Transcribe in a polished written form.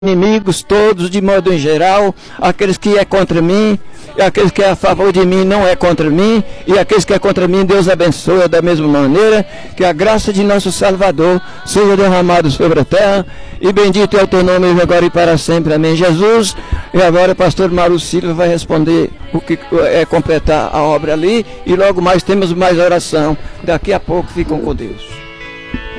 inimigos todos, de modo em geral, aqueles que é contra mim, e aqueles que é a favor de mim não é contra mim, e aqueles que é contra mim, Deus abençoe da mesma maneira, que a graça de nosso Salvador seja derramada sobre a terra, e bendito é o teu nome agora e para sempre, amém. Jesus, e agora o pastor Mauro Silva vai responder o que é completar a obra ali, e logo mais temos mais oração, daqui a pouco ficam com Deus.